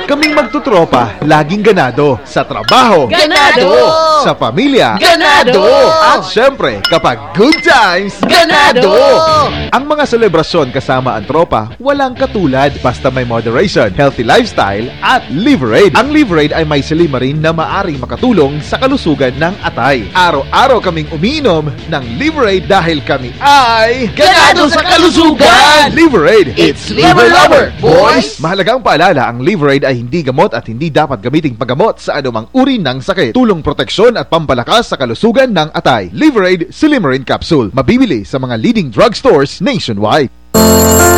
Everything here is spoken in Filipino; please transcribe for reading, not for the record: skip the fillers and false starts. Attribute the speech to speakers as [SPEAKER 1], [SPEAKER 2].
[SPEAKER 1] Kaming magtutropa, laging ganado. Sa trabaho,
[SPEAKER 2] ganado!
[SPEAKER 1] Sa pamilya,
[SPEAKER 2] ganado!
[SPEAKER 1] At syempre, kapag good times,
[SPEAKER 2] ganado!
[SPEAKER 1] Ang mga selebrasyon kasama ang tropa, walang katulad basta may moderation, healthy lifestyle, at Liverade. Ang Liverade ay may silimarin na maaring makatulong sa kalusugan ng atay. Araw-araw kaming umiinom ng Liverade dahil kami ay
[SPEAKER 2] ganado sa kalusugan!
[SPEAKER 1] Liverade,
[SPEAKER 2] It's Liver Lover, boys!
[SPEAKER 1] Mahalagang paalala, ang Liverade ay hindi gamot at hindi dapat gamiting paggamot sa anumang uri ng sakit. Tulong proteksyon at pampalakas sa kalusugan ng atay. Liverade Silimarin Capsule. Mabibili sa mga leading drugstores nationwide.